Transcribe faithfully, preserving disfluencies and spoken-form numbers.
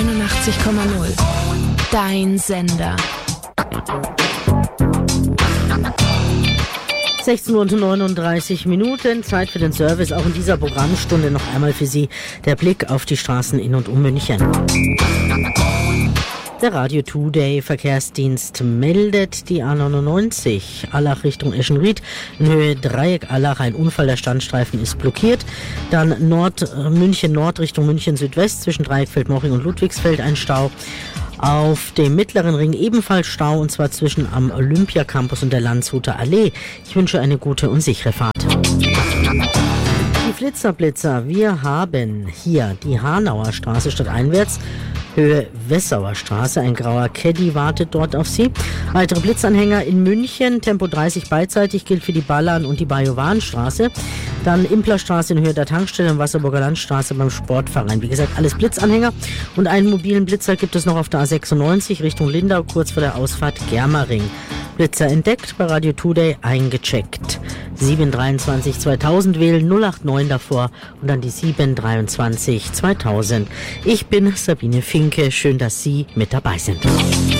neunundachtzig Komma null. Dein Sender. sechzehn Uhr neununddreißig Minuten, Zeit für den Service. Auch in dieser Programmstunde noch einmal für Sie der Blick auf die Straßen in und um München. Der Radio Today Verkehrsdienst meldet die A neunundneunzig Allach Richtung Eschenried in Höhe Dreieck Allach. Ein Unfall, der Standstreifen ist blockiert. Dann Nord, München Nord Richtung München Südwest zwischen Dreieck Feldmoching und Ludwigsfeld ein Stau. Auf dem mittleren Ring ebenfalls Stau, und zwar zwischen am Olympiacampus und der Landshuter Allee. Ich wünsche eine gute und sichere Fahrt. Die Flitzerblitzer, wir haben hier die Hanauer Straße stadteinwärts, Höhe Wessauer Straße. Ein grauer Caddy wartet dort auf Sie. Weitere Blitzanhänger in München, Tempo dreißig beidseitig, gilt für die Ballern und die Bajowanstraße. Dann Implerstraße in Höhe der Tankstelle und Wasserburger Landstraße beim Sportverein. Wie gesagt, alles Blitzanhänger. Und einen mobilen Blitzer gibt es noch auf der A sechsundneunzig Richtung Lindau, kurz vor der Ausfahrt Germering. Blitzer entdeckt, bei Radio Today eingecheckt. sieben dreiundzwanzig zweitausend wählen, null acht neun davor und dann die sieben dreiundzwanzig zweitausend. Ich bin Sabine Finke, schön, dass Sie mit dabei sind.